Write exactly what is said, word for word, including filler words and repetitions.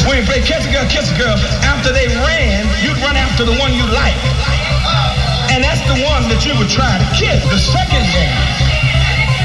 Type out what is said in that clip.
when you play kiss a girl, kiss a girl, after they ran, you'd run after the one you like. And that's the one that you would try to kiss. The second game